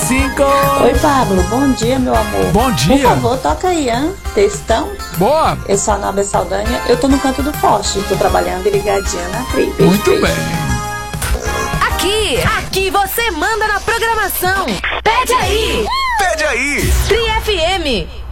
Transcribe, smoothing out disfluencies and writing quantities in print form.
95. Oi, Pablo. Bom dia, meu amor. Bom dia. Por favor, toca aí, hein? Textão. Boa. Eu sou a Nobel Saldanha. Eu tô no canto do poste. Tô trabalhando e ligadinha na Tri. Muito bem. Aqui você manda na programação. Pede aí. Pede aí. Tri FM.